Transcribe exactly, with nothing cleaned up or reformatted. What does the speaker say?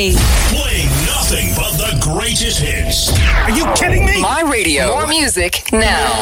Play. Playing nothing but the greatest hits. Are you kidding me? My radio. More music now.